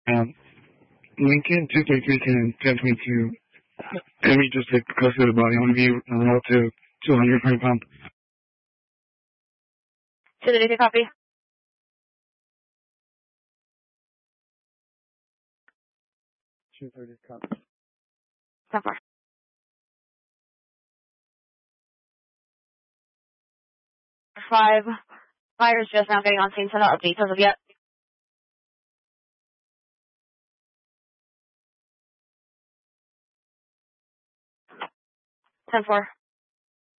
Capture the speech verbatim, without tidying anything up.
Um, Lincoln two thirty-three can ten twenty-two. And we just take custody of the body. I want to be around to two hundred per pound. two thirty-three, copy. two thirty, copy. ten four. Five. Fire's just now getting on scene, so not updates as of yet. ten four.